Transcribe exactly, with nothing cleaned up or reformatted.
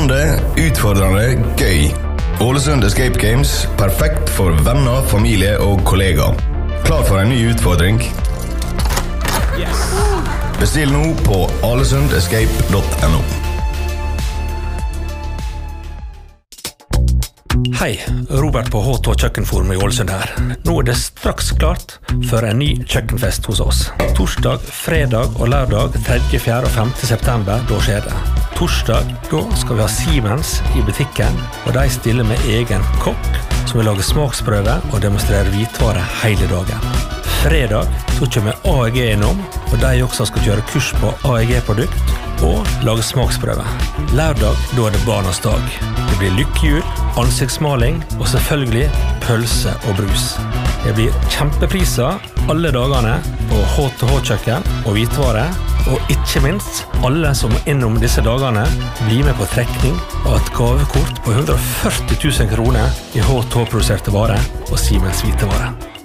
Spennende, utfordrende, gøy. Ålesund Escape Games, perfekt for venner, familie og kollegaer. Klar for en ny utfordring? Yes! Bestill nå på alesund escape punktum no. Hei, Robert på H to Kjøkkenforum i Ålesund her. Nå er det straks klart for en ny kjøkkenfest hos oss. Torsdag, fredag og lørdag tredje, fjerde og femte september, da skjer det. Torsdag, da skal vi ha Siemens i butikken, og de stiller med egen kokk, som vil lage smaksprøve og demonstrere hvitvare hele dagen. Fredag, så kommer A E G innom, og de også skal kjøre kurs på A E G-produkt, og lage smaksprøve. Lørdag, da er det barnas dag. Det blir lykkehjul, ansiktsmaling og selvfølgelig pølse og brus. Det blir kjempepriser alle dagene på H to H-kjøkken og hvitvare, og ikke minst alle som innom disse dagene blir med på trekning av et gavekort på hundre og førti tusen kroner i H to H-produserte varer og Siemens hvitevare.